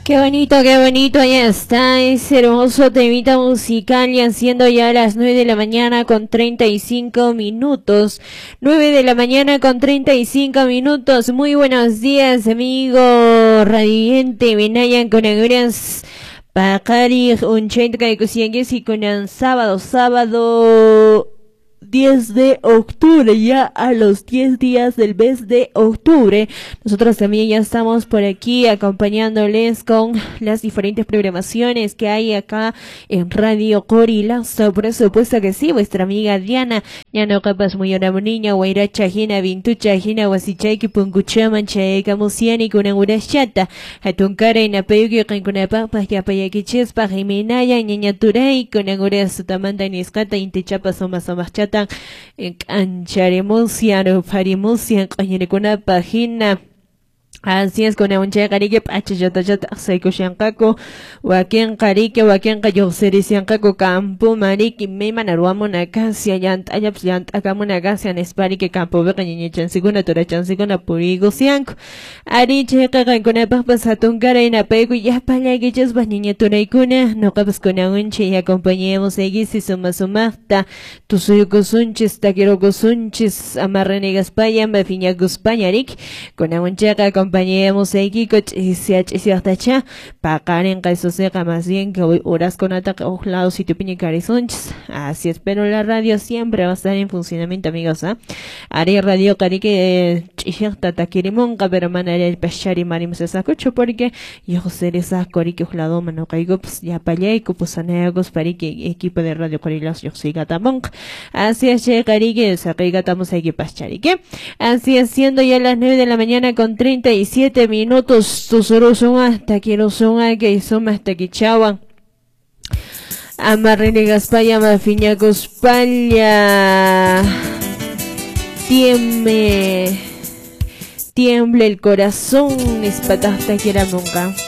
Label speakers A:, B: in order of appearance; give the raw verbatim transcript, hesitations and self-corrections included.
A: Qué bonito, qué bonito, ya está ese hermoso temita musical, y haciendo ya las nueve de la mañana con treinta y cinco minutos, nueve de la mañana con treinta y cinco minutos. Muy buenos días, amigo radiante, Benayan con agras Pacari, un chente que cosiengues y con el sábado, sábado diez de octubre, ya a los diez días del mes de octubre. Nosotros también ya estamos por aquí acompañándoles con las diferentes programaciones que hay acá en Radio Corilazo. Por supuesto que sí, vuestra amiga Diana, ya no capas muy una niña, guaira chajina, vintucha, jina, wasichaki, punguchaman, chaeka, musiani, con una chata, atunkara y napeyuki, con una papa, que apayaquiches, pajiminaya, ñaña turay, con agura sutamanda, niscata, intechapa, soma, soma, chata. Ancharemusian, Parimusian, con una página. Así es, con un chagarique pachayatayata sekushankaku wakin karike wakin kayoserisiankaku campo mariki me manaruamuna kasia yant ayaps yant akamuna kasia nesparike campo beca ñiñichansiguna turachansiguna purigusianku ari cheka kankuna papas hatunkara ina pegu ya palagichas bañiña turaikuna no capas con unche y acompañemos egisi suma sumata tusuyukusunchis takirokusunchis amarrenegas payan bafiña guspañarik con un cheka acompañemos aquí y se ha para Karen Caisosega más bien que hoy horas con ataque a lados y te piña carizonches. Así es, pero la radio siempre va a estar en funcionamiento, amigos. ¿eh? Haré radio carique chihta taquirimonca, pero manaré el pechari marimos esa cocho porque yo seré esa corique lado mano caigo pues ya para y pues anegos para que equipo de radio corilas yo siga tamón. Así es, che carique saca estamos aquí pechari que así es, siendo ya las nueve de la mañana con treinta y siete minutos, tus oros son hasta que los son que son hasta que chawan. Amarrene gaspaya mafiña gospalla. Tiemble, tiemble el corazón, es patasta que era nunca.